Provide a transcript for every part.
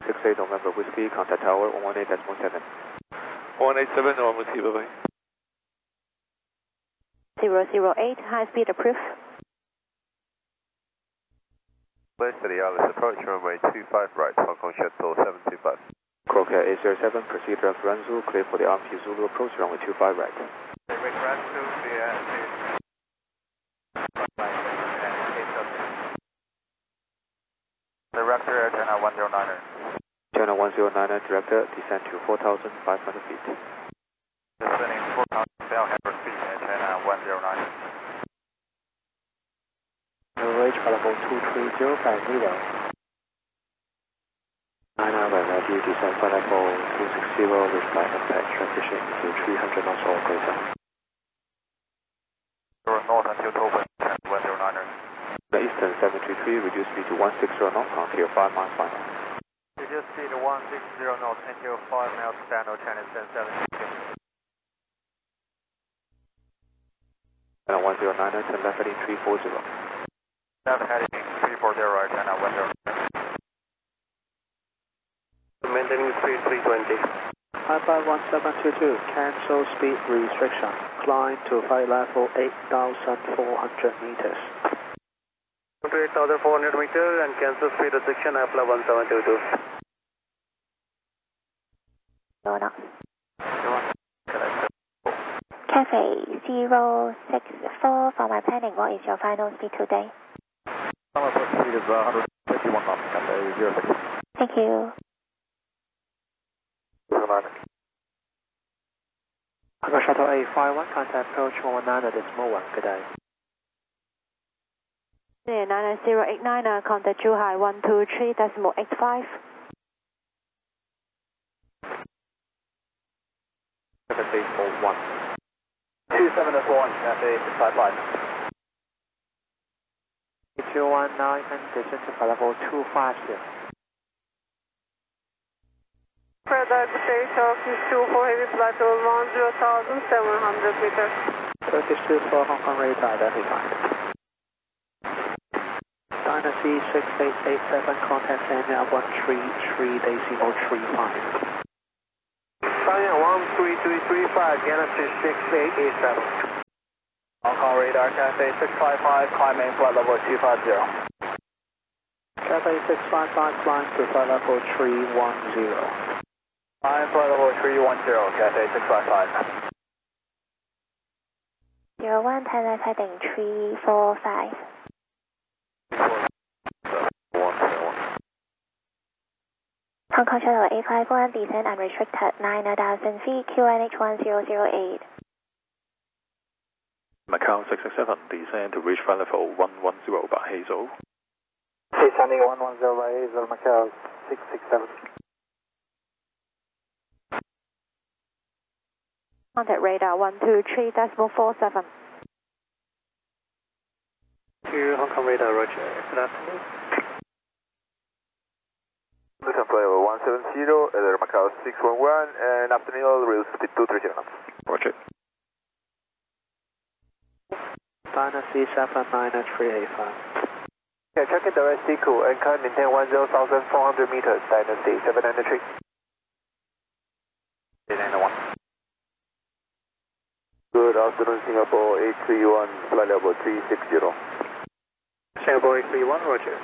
68 November Whiskey, contact tower 118.7. 187, normal receiver, bye. 008, high speed approved. City Alice, approach runway 25 right, Hong Kong Shuttle 725. Croatia 807, proceed direct Ranzu, clear for the RMQ Zulu approach, runway 25 right. Direct Ranzu, clear the Raptor Air China 109er. China 109er, director, descend to 4,500 feet. Descending 4,000 Bell Hammer feet at China 109er. Range level 230 by Nilo. 9 by ready, descend flight level 260 with flight impact, transition to 300 knots or greater. North until Tobin, 109er. The Eastern 733, reduce speed to 160 knots until 5 miles final. Reduce speed to 160 knots until 5 miles final, China 732. China 109er, turn left heading 340. Left heading 340 right, China 109er. Maintaining speed 320. Alpha 1722, cancel speed restriction. Climb to flight level 8,400 meters. To 8,400 meters and cancel speed restriction, Alpha 1722. Cafe 064 for my planning, what is your final speed today? Final speed is 151 knots, Cafe 06. Thank you. Hong Shuttle A51, contact approach 119 decimal 1, good day. 9089, contact Zhuhai 123.85. 7841. 2741, Cafe 655. 219 and descend to flight level 250. Further station is 24 heavy flight over 10,700 meters. Turkish 24 Hong Kong radar identified. Dynasty 6887, contact Sanya 133.35. Sanya 13335, Dynasty 6887. Hong Kong radar, Cafe 655, climbing flight level 250. Cafe 655, climb to flight level 310. Climb flight level 310, Cafe 655. 01, left heading 345. Hong Kong Shuttle A51, descend unrestricted 9,000 feet, QNH 1008. Macau 667, descend to reach flight level 110 by Hazel. Descending 110 by Hazel, Macau 667. Contact radar 123.47. To Hong Kong radar, roger. Good afternoon. Listen, flight level 170, Air Macau 611, and afternoon, real speed 230 knots. Roger. Dynasty 79385. Okay, check in the RSD crew and climb maintain 10,400 meters, Dynasty 793. 891. Good afternoon, Singapore 831, flight level 360. Singapore 831, roger.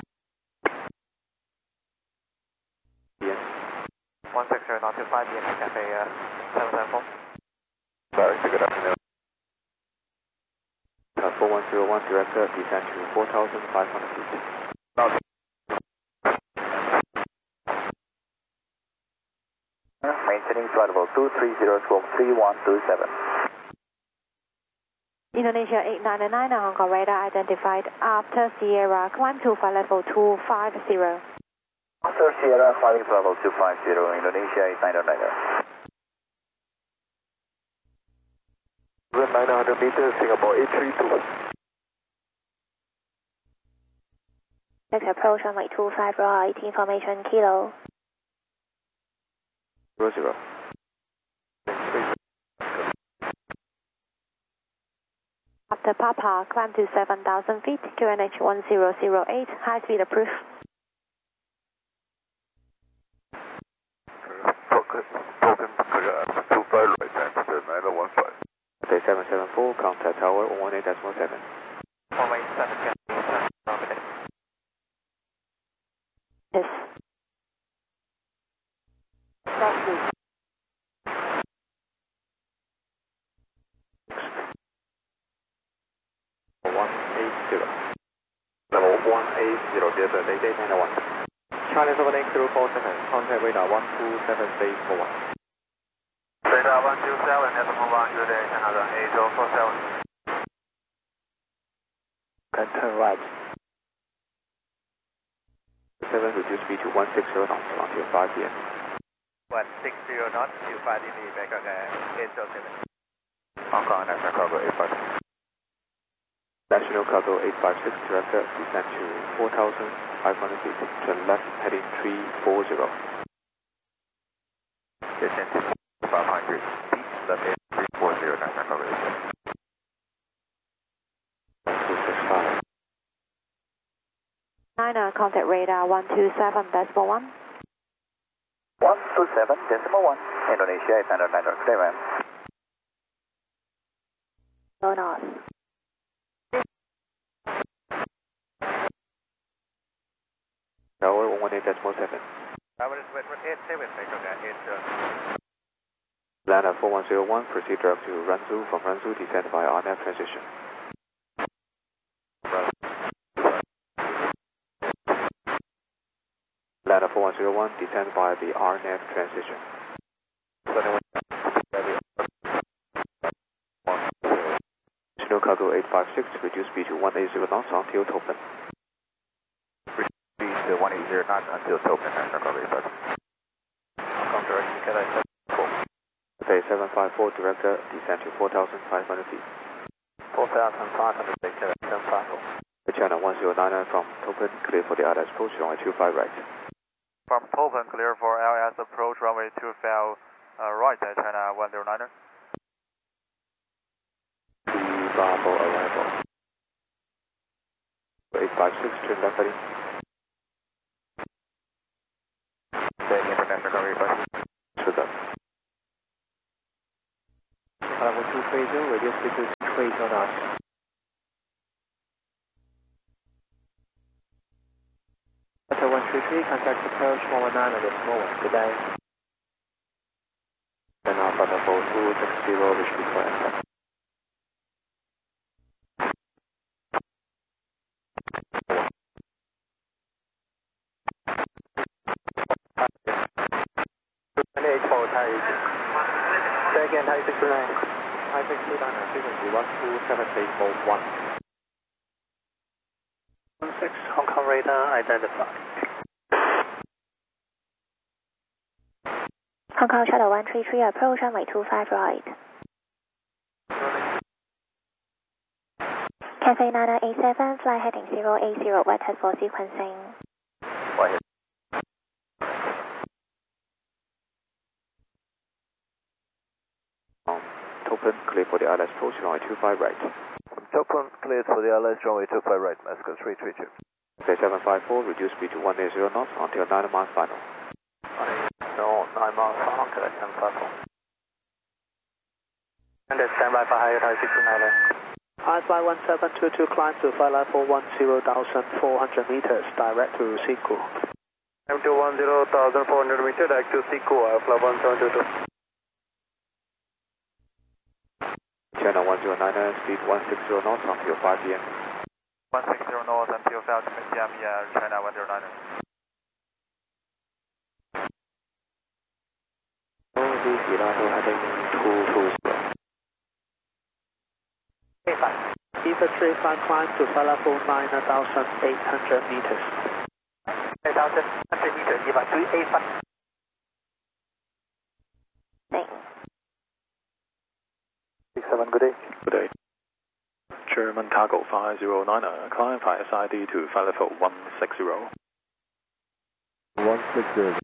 Yes. 160, not too 5 PM, Cafe 774. Sorry, good afternoon. 4101, director, descend to 4,500 feet. Okay. Maintaining flight level 230, squawk 3127. Indonesia 899, Hong Kong radar identified after Sierra, climb to flight level 250. After Sierra, climbing flight level 250, Indonesia 899. 900 meters, Singapore 832. Next approach runway 25, 18 formation, kilo. 00. After Papa, climb to 7,000 feet, QNH 1008, high speed approved. Token clear, 25 right, and 9015. Day 774, contact tower 118.7. 187, Yes. Level 180, there's a day 91. Charlie 78047, contact radar 127.41. Radar 127, decimal 1, good day, another 8047. Can turn right. 7 reduce speed to 160 knots until 5 p.m. 160 knots to 5 dB, Bangkok 807. Hong Kong National Cargo 856. National Cargo 856, director, descend to 4,500 feet, turn left, heading 340. Descend to 500 feet, left heading 340, National Cargo 856. 265. China, contact radar 127.1. 127.1, Indonesia 897. Go north. Tower 118.7. Tower 187, Bangkok 807. Lana 4101, proceed direct to Ranzhou, from Ranzhou, descend by RNAV transition. Lana 4101, descend by the RNAV transition. National Cargo 856, reduce speed to 180 knots until Topen. Speed to 180 knots until Topen, National Cargo 856. Hong Kong direction, Cathay 754. Bay 754, director, descend to 4,500 feet. 4,500 feet, Cathay 754. China 1099 from Topen, clear for the LS approach, runway 25 right. From Topen, clear for LS approach, runway 25 right, China 109er. Bravo arrival. 856, turn left heading. International Cargo 856. Sugar. Level 230, reduce speed to 230 knots. Delta 133, contact approach 119.1, good day. And Alpha Double 260, wish before enter. Say again, Thai 69. Thai 69, frequency 127.1. 16, Hong Kong radar identified. Hong Kong Shuttle 133, approach runway 25 right. Cathay 9987, fly heading 080, wet test for sequencing. Topen, clear for the LS approach, runway 25 right. Topen, cleared for the LS, runway 25 right, Moscow 332. Bay 754, reduce speed to 180 knots until 9 miles final. 9 miles final, Cathay 754. And then stand by for higher Thai 69 left. iFly 1722, climb to flight level 10,400 meters, direct to Siku. M2 10,400 meter, direct to Siku, iFly 1722. China 1099, speed 160 knots until 5 p.m. 160 knots until 5 p.m. China 109er. Gelato heading 220. Infantry flight climb to flight level 9,800 meters. 9,800 meters, infantry A5. Thanks. 67, good day. Good day. German Cargo 509, climb via SID to flight level 160. 160,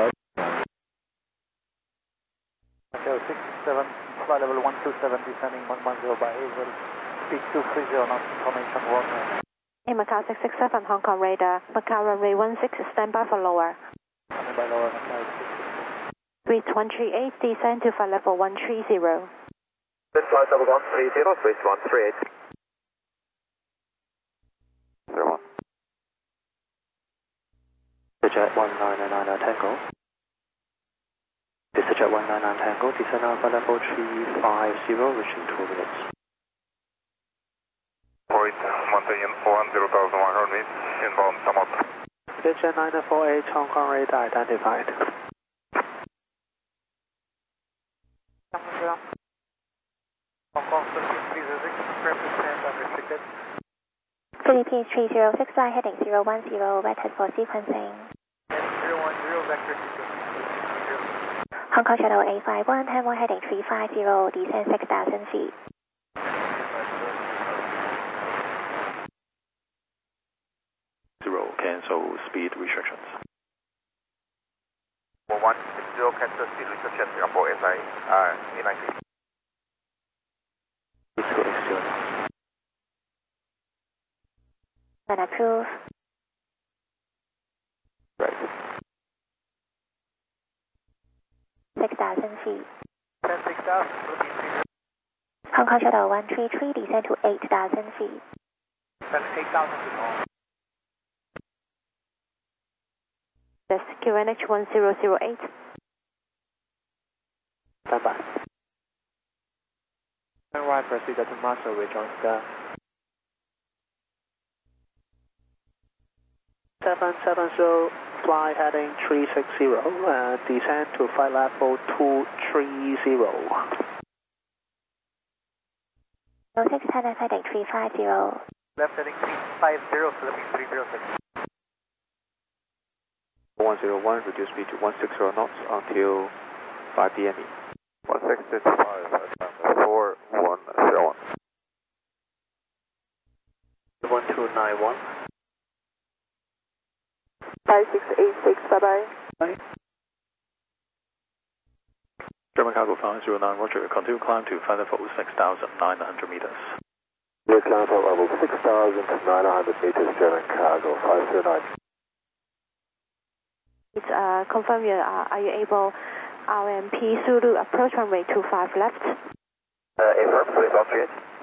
Hotel 67, flight level 127, descending 110 by Asia, speed 230 knots, information 1. In Macau 667, Hong Kong radar, Macau runway 16, stand by for lower. Standing by lower, Macau 667. Swiss 138, descend to flight level 130. Swiss flight level 130, Swiss 138. 01. Jet 199 Tango. This is Jet 199 Tango, descend Alpha level 350, reaching 2 minutes. 48, maintain 410,100 meters, inbound Samot. Jet 948, Hong Kong radar identified. Hong Kong 13306, confirm descent unrestricted. Philippines 306, fly heading 010, vector for sequencing. 010, vector sequencing. Hong Kong Shuttle 851, Hanwha heading 350, descend 6,000 feet. Cancel speed restrictions. 160, cancel speed restriction, Singapore SI, A90. Let's go external. And approve. Right. 6,000 feet. 10,6,000, Philippines Hong Kong Shuttle 133, descend to 8,000 feet. 8,000 to all. That's QNH 1008. Stand by. Right, proceed to Marshall Ridge on star. 770, fly heading 360, descend to flight level 230. 06, Thailand heading 350. Left heading 350, Philippines 306. 101, reduce speed to 160 knots until 5 DME. 1665, 4101. 1291. 5686, bye-bye. German Cargo 509, Roger, continue climb to flight level 6,900 meters. Please climb to level 6,900 meters, German Cargo 509. It's confirm you are you able RMP Zulu approach runway 25 left? Affirm, please, 138.